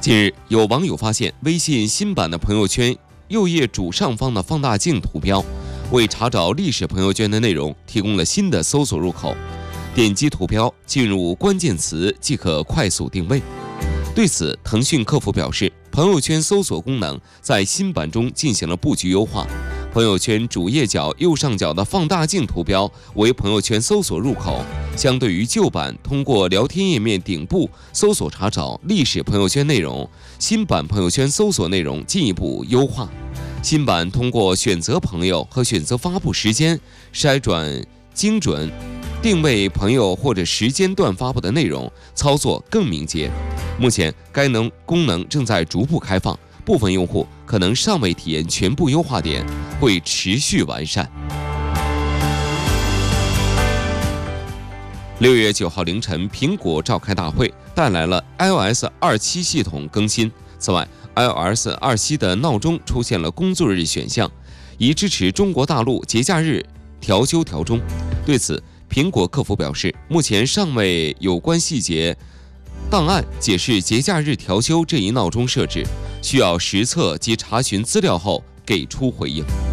近日，有网友发现微信新版的朋友圈右页主上方的放大镜图标，为查找历史朋友圈的内容提供了新的搜索入口。点击图标，进入关键词即可快速定位。对此，腾讯客服表示，朋友圈搜索功能在新版中进行了布局优化。朋友圈主页角右上角的放大镜图标为朋友圈搜索入口，相对于旧版通过聊天页面顶部搜索查找历史朋友圈内容，新版朋友圈搜索内容进一步优化。新版通过选择朋友和选择发布时间，筛转精准，定位朋友或者时间段发布的内容，操作更敏捷。目前该功能正在逐步开放，部分用户可能尚未体验全部优化点，会持续完善。6月9号凌晨，苹果召开大会，带来了 iOS 27系统更新。此外， iOS 27的闹钟出现了工作日选项，以支持中国大陆节假日调休调钟。对此，苹果客服表示，目前尚未有关细节档案解释节假日调休这一闹钟设置，需要实测及查询资料后给出回应。